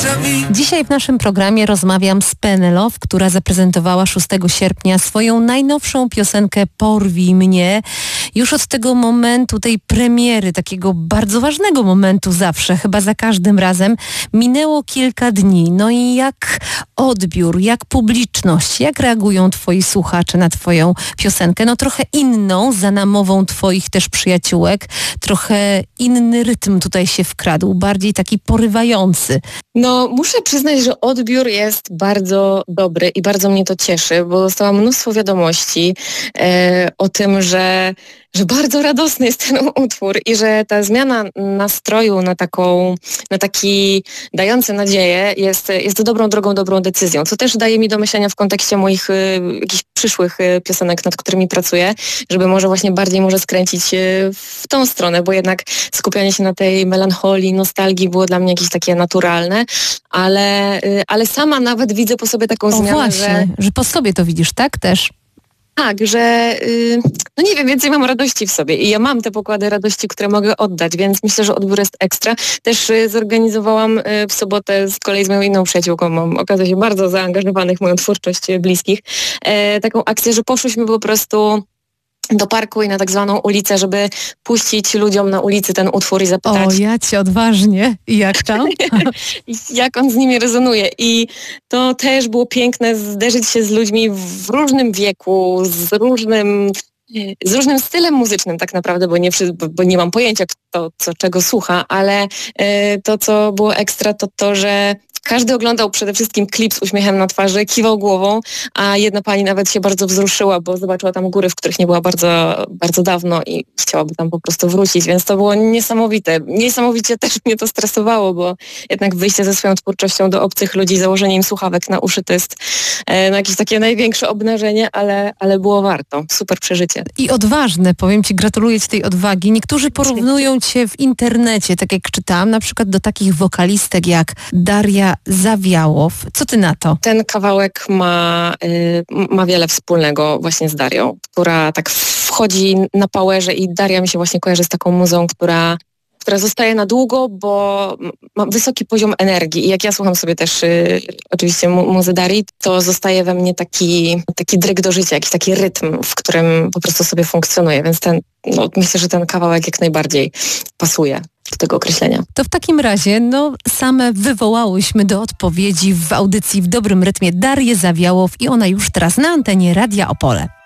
Dzisiaj w naszym programie rozmawiam z Penelope, która zaprezentowała 6 sierpnia swoją najnowszą piosenkę Porwij mnie. Już od tego momentu, tej premiery, takiego bardzo ważnego momentu zawsze, chyba za każdym razem, minęło kilka dni. No i jak odbiór, jak publiczność, jak reagują twoi słuchacze na twoją piosenkę? No trochę inną, za namową twoich też przyjaciółek, trochę inny rytm tutaj się wkradł, bardziej taki porywający. No, muszę przyznać, że odbiór jest bardzo dobry i bardzo mnie to cieszy, bo dostałam mnóstwo wiadomości o tym, że bardzo radosny jest ten utwór i że ta zmiana nastroju na taki dający nadzieję jest dobrą drogą, dobrą decyzją, co też daje mi do myślenia w kontekście moich jakichś przyszłych piosenek, nad którymi pracuję, żeby może bardziej skręcić w tą stronę, bo jednak skupianie się na tej melancholii, nostalgii było dla mnie jakieś takie naturalne, ale sama nawet widzę po sobie taką zmianę, właśnie, że po sobie to widzisz, tak też? Tak, że no nie wiem, więcej mam radości w sobie i ja mam te pokłady radości, które mogę oddać, więc myślę, że odbiór jest ekstra. Też zorganizowałam w sobotę z kolei z moją inną przyjaciółką, mam okazję się bardzo zaangażowanych w moją twórczość bliskich, taką akcję, że poszłyśmy po prostu do parku i na tak zwaną ulicę, żeby puścić ludziom na ulicy ten utwór i zapytać... O, ja cię odważnie. I jak tam? Jak on z nimi rezonuje. I to też było piękne, zderzyć się z ludźmi w różnym wieku, z różnym stylem muzycznym tak naprawdę, bo nie mam pojęcia, kto czego słucha, ale to, co było ekstra, to, że każdy oglądał przede wszystkim klip z uśmiechem na twarzy, kiwał głową, a jedna pani nawet się bardzo wzruszyła, bo zobaczyła tam góry, w których nie była bardzo, bardzo dawno i chciałaby tam po prostu wrócić, więc to było niesamowite. Niesamowicie też mnie to stresowało, bo jednak wyjście ze swoją twórczością do obcych ludzi, założenie im słuchawek na uszy to jest jakieś takie największe obnażenie, ale było warto. Super przeżycie. I odważne, powiem ci, gratuluję ci tej odwagi. Niektórzy porównują cię w internecie, tak jak czytałam, na przykład do takich wokalistek jak Daria Zawiałow. Co ty na to? Ten kawałek ma wiele wspólnego właśnie z Darią, która tak wchodzi na powerze i Daria mi się właśnie kojarzy z taką muzą, która zostaje na długo, bo ma wysoki poziom energii i jak ja słucham sobie też oczywiście muzy Darii, to zostaje we mnie taki dryg do życia, jakiś taki rytm, w którym po prostu sobie funkcjonuje, więc myślę, że ten kawałek jak najbardziej pasuje do tego określenia. To w takim razie, same wywołałyśmy do odpowiedzi w audycji w dobrym rytmie Darię Zawiałow i ona już teraz na antenie Radia Opole.